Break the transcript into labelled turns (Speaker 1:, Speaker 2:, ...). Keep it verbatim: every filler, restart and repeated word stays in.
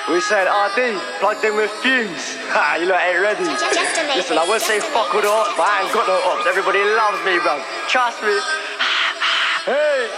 Speaker 1: We said R D, plugged in with Fumes. Ha, you lot ain't ready. Listen, I won't say fuck all the ups, but I ain't got no ups. Everybody loves me, bruv. Trust me. Hey.